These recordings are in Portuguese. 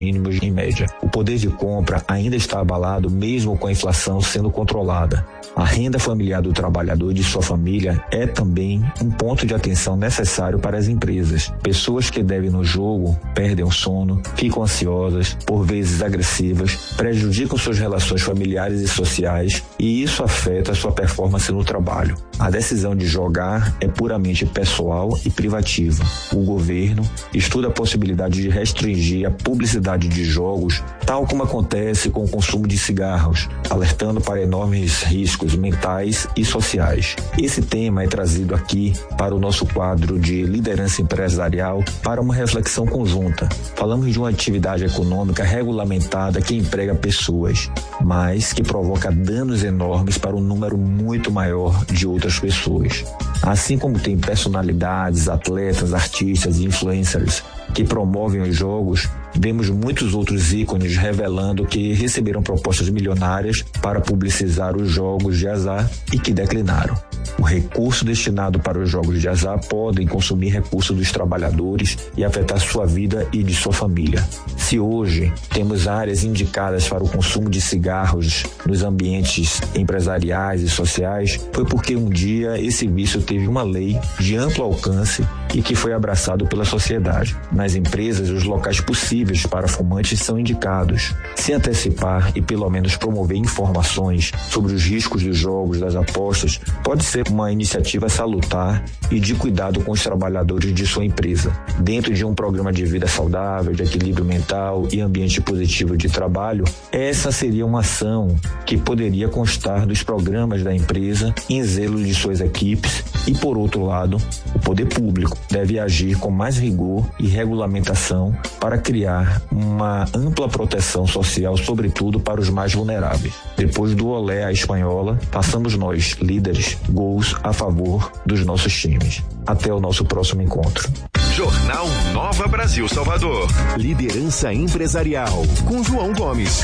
mínimos em média. O poder de compra ainda está abalado mesmo com a inflação sendo controlada. A renda familiar do trabalhador e de sua família é também um ponto de atenção necessário para as empresas. Pessoas que devem no jogo perdem o sono, ficam ansiosas, por vezes agressivas, prejudicam suas relações familiares e sociais e isso afeta a sua performance no trabalho. A decisão de jogar é puramente pessoal e privativa. O governo estuda a possibilidade de restringir a publicidade de jogos, tal como acontece com o consumo de cigarros, alertando para enormes riscos mentais e sociais. Esse tema é trazido aqui para o nosso quadro de liderança empresarial para uma reflexão conjunta. Falamos de uma atividade econômica regulamentada que emprega pessoas, mas que provoca danos enormes para um número muito maior de outras pessoas. Assim como tem personalidades, atletas, artistas e influencers que promovem os jogos, vemos muitos outros ícones revelando que receberam propostas milionárias para publicizar os jogos de azar e que declinaram. O recurso destinado para os jogos de azar podem consumir recursos dos trabalhadores e afetar sua vida e de sua família. Se hoje temos áreas indicadas para o consumo de cigarros nos ambientes empresariais e sociais, foi porque um dia esse vício teve uma lei de amplo alcance e que foi abraçado pela sociedade. Nas empresas, os locais possíveis para fumantes são indicados. Se antecipar e pelo menos promover informações sobre os riscos dos jogos, das apostas, pode ser uma iniciativa salutar e de cuidado com os trabalhadores de sua empresa. Dentro de um programa de vida saudável, de equilíbrio mental e ambiente positivo de trabalho, essa seria uma ação que poderia constar dos programas da empresa em zelo de suas equipes e, por outro lado, o poder público deve agir com mais rigor e regulamentação para criar uma ampla proteção social, sobretudo para os mais vulneráveis. Depois do olé à espanhola, passamos nós, líderes, gols a favor dos nossos times. Até o nosso próximo encontro. Jornal Nova Brasil Salvador. Liderança empresarial com João Gomes.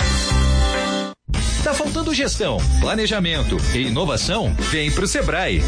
Tá faltando gestão, planejamento e inovação? Vem pro Sebrae.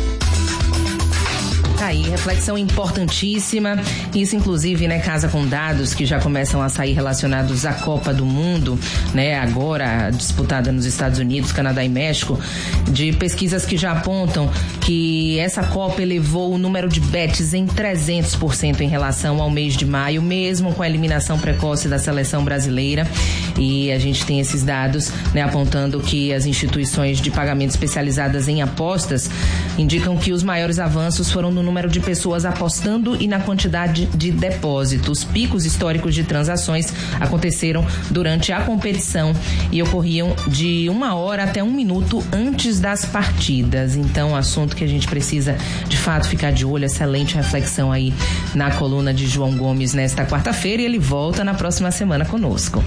Tá aí, reflexão importantíssima. Isso, inclusive, né, casa com dados que já começam a sair relacionados à Copa do Mundo, né, agora disputada nos Estados Unidos, Canadá e México, de pesquisas que já apontam que essa Copa elevou o número de bets em 300% em relação ao mês de maio, mesmo com a eliminação precoce da seleção brasileira. E a gente tem esses dados, né, apontando que as instituições de pagamento especializadas em apostas indicam que os maiores avanços foram no número de pessoas apostando e na quantidade de depósitos. Picos históricos de transações aconteceram durante a competição e ocorriam de 1 hora até 1 minuto antes das partidas. Então, assunto que a gente precisa de fato ficar de olho. Excelente reflexão aí na coluna de João Gomes nesta quarta-feira, e ele volta na próxima semana conosco.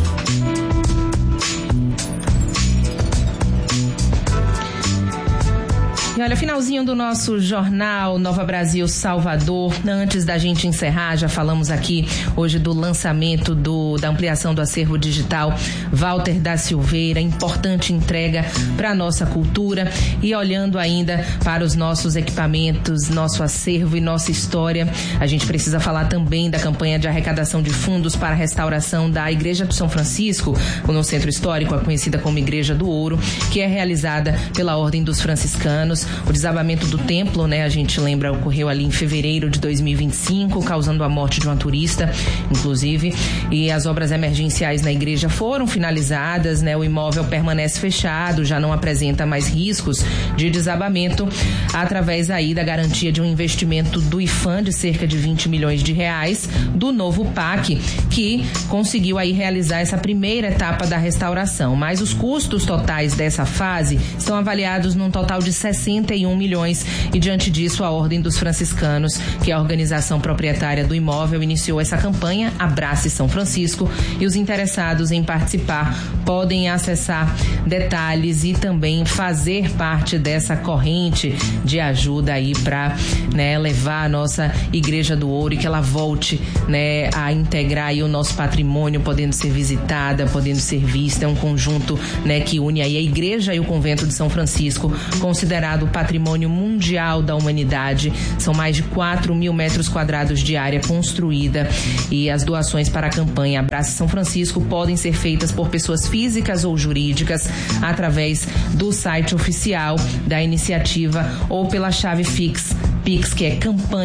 E olha, finalzinho do nosso jornal Nova Brasil Salvador. Antes da gente encerrar, já falamos aqui hoje do lançamento da ampliação do acervo digital Walter da Silveira, importante entrega para a nossa cultura. E olhando ainda para os nossos equipamentos, nosso acervo e nossa história, a gente precisa falar também da campanha de arrecadação de fundos para a restauração da Igreja do São Francisco, no Centro Histórico, a conhecida como Igreja do Ouro, que é realizada pela Ordem dos Franciscanos. O desabamento do templo, né, a gente lembra, ocorreu ali em fevereiro de 2025, causando a morte de uma turista, inclusive, e as obras emergenciais na igreja foram finalizadas, né, o imóvel permanece fechado, já não apresenta mais riscos de desabamento, através aí da garantia de um investimento do IFAM de cerca de 20 milhões de reais, do novo PAC, que conseguiu aí realizar essa primeira etapa da restauração, mas os custos totais dessa fase estão avaliados num total de 61 milhões, e diante disso a Ordem dos Franciscanos, que é a organização proprietária do imóvel, iniciou essa campanha Abrace São Francisco, e os interessados em participar podem acessar detalhes e também fazer parte dessa corrente de ajuda aí para, né, levar a nossa Igreja do Ouro e que ela volte, né, a integrar aí o nosso patrimônio, podendo ser visitada, podendo ser vista. É um conjunto, né, que une aí a igreja e o convento de São Francisco, considerado considerado Patrimônio Mundial da Humanidade. São mais de 4 mil metros quadrados de área construída, e as doações para a campanha Abrace São Francisco podem ser feitas por pessoas físicas ou jurídicas através do site oficial da iniciativa ou pela chave Pix, que é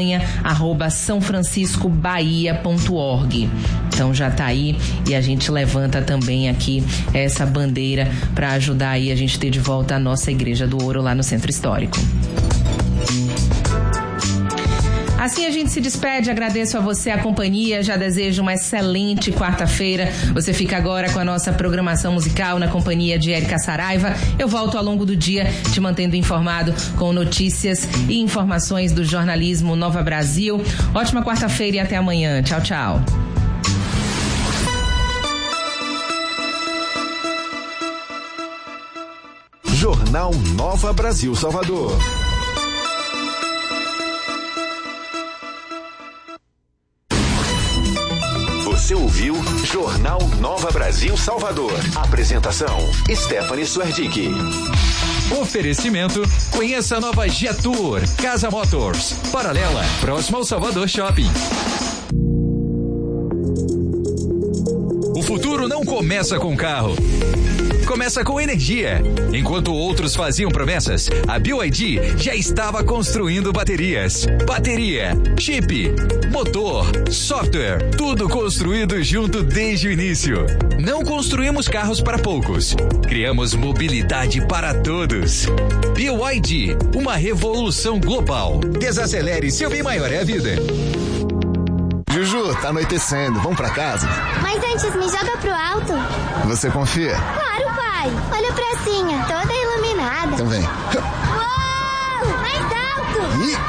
campanha@saofranciscobahia.org. Então já tá aí, e a gente levanta também aqui essa bandeira para ajudar aí a gente ter de volta a nossa Igreja do Ouro lá no Centro Histórico. Assim a gente se despede, agradeço a você a companhia, já desejo uma excelente quarta-feira. Você fica agora com a nossa programação musical na companhia de Érica Saraiva. Eu volto ao longo do dia te mantendo informado com notícias e informações do jornalismo Nova Brasil. Ótima quarta-feira e até amanhã. Tchau, tchau. Jornal Nova Brasil Salvador. Você ouviu Jornal Nova Brasil Salvador. Apresentação: Stephanie Suerdick. Oferecimento: conheça a nova Jetour, Casa Motors, paralela, próximo ao Salvador Shopping. O futuro não começa com carro. Começa com energia. Enquanto outros faziam promessas, a BYD já estava construindo baterias. Bateria, chip, motor, software, tudo construído junto desde o início. Não construímos carros para poucos. Criamos mobilidade para todos. BYD, uma revolução global. Desacelere, seu bem maior é a vida. Juju, tá anoitecendo. Vamos pra casa? Mas antes, me joga pro alto. Você confia? Claro, pai. Olha a pracinha, toda iluminada. Então vem. Uou! Mais alto!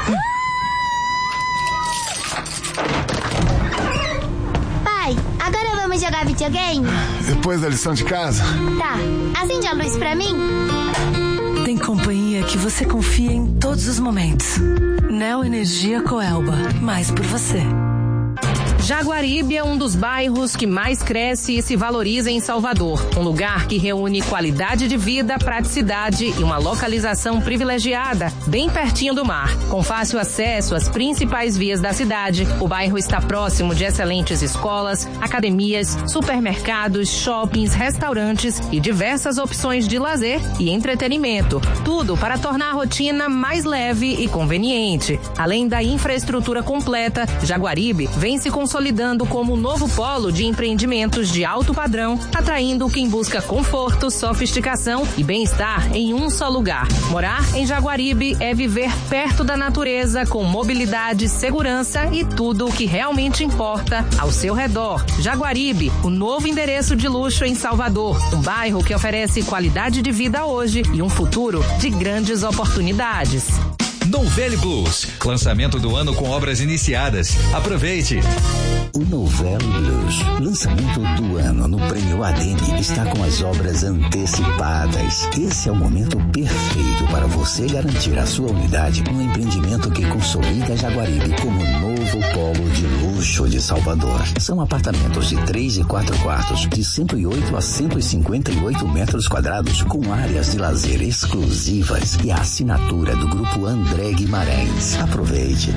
Pai, agora vamos jogar videogame? Depois da lição de casa? Tá. Acende a luz pra mim. Tem companhia que você confia em todos os momentos. Neo Energia Coelba. Mais por você. Jaguaribe é um dos bairros que mais cresce e se valoriza em Salvador. Um lugar que reúne qualidade de vida, praticidade e uma localização privilegiada, bem pertinho do mar. Com fácil acesso às principais vias da cidade, o bairro está próximo de excelentes escolas, academias, supermercados, shoppings, restaurantes e diversas opções de lazer e entretenimento. Tudo para tornar a rotina mais leve e conveniente. Além da infraestrutura completa, Jaguaribe vem se consolidando como um novo polo de empreendimentos de alto padrão, atraindo quem busca conforto, sofisticação e bem-estar em um só lugar. Morar em Jaguaribe é viver perto da natureza, com mobilidade, segurança e tudo o que realmente importa ao seu redor. Jaguaribe, o novo endereço de luxo em Salvador, um bairro que oferece qualidade de vida hoje e um futuro de grandes oportunidades. Nouvelle Blues, lançamento do ano com obras iniciadas. Aproveite! O Nouvelle Blues, lançamento do ano no Prêmio ADM, está com as obras antecipadas. Esse é o momento perfeito para você garantir a sua unidade no empreendimento que consolida Jaguaribe como novo polo de luxo de Salvador. São apartamentos de 3 e 4 quartos, de 108 a 158 metros quadrados, com áreas de lazer exclusivas e a assinatura do Grupo André Guimarães. Aproveite.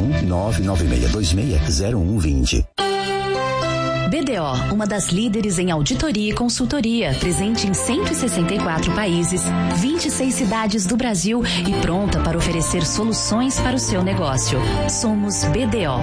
71996260120. BDO, uma das líderes em auditoria e consultoria, presente em 164 países, 26 cidades do Brasil e pronta para oferecer soluções para o seu negócio. Somos BDO.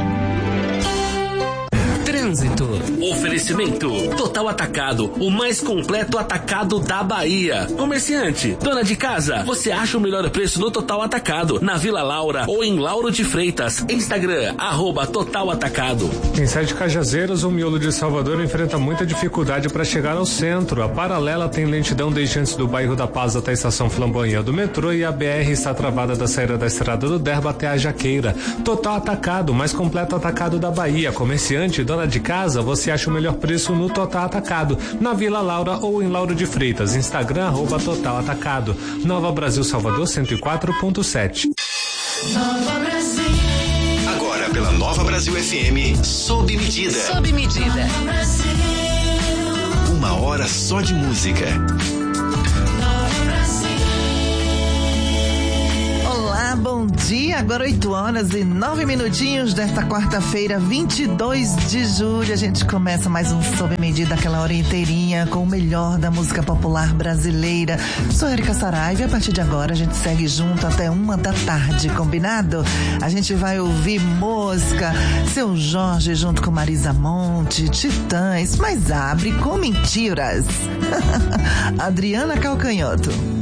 Trânsito. Oferecimento Total Atacado, o mais completo atacado da Bahia. Comerciante, dona de casa, você acha o melhor preço no Total Atacado, na Vila Laura ou em Lauro de Freitas. Instagram, @Total Atacado. Em Sete Cajazeiras, o miolo de Salvador enfrenta muita dificuldade para chegar ao centro. A paralela tem lentidão desde antes do bairro da Paz até a estação Flamboyant do metrô, e a BR está travada da saída da estrada do Derba até a Jaqueira. Total Atacado, mais completo atacado da Bahia. Comerciante, dona de casa, você acha o melhor preço no Total Atacado, na Vila Laura ou em Lauro de Freitas. Instagram, @Total Atacado. Nova Brasil Salvador 104.7. Nova Brasil. Agora pela Nova Brasil FM, sob medida. Sob medida. 1 hora só de música. Nova Brasil. dia, agora 8h09 desta quarta-feira, 22 de julho. A gente começa mais um Sob Medida, aquela hora inteirinha com o melhor da música popular brasileira. Sou Érica Saraiva e a partir de agora a gente segue junto até 1h da tarde, combinado? A gente vai ouvir Mosca, Seu Jorge junto com Marisa Monte, Titãs, mas abre com Mentiras. Adriana Calcanhoto.